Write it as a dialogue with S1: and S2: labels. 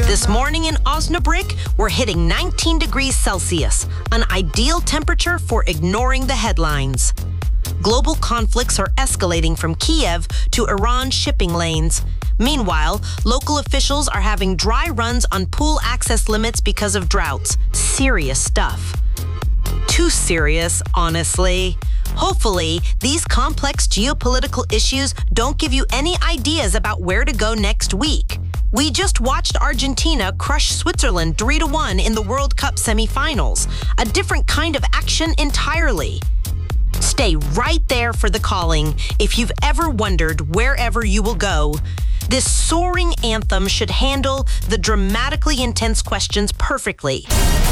S1: This morning in Osnabrück, we're hitting 19 degrees Celsius, an ideal temperature for ignoring the headlines. Global conflicts are escalating from Kiev to Iran's shipping lanes. Meanwhile, local officials are having dry runs on pool access limits because of droughts. Serious stuff. Too serious, honestly. Hopefully, these complex geopolitical issues don't give you any ideas about where to go next week. We just watched Argentina crush Switzerland 3-1 in the World Cup semifinals. A different kind of action entirely. Stay right there for the calling if you've ever wondered wherever you will go. This soaring anthem should handle the dramatically intense questions perfectly.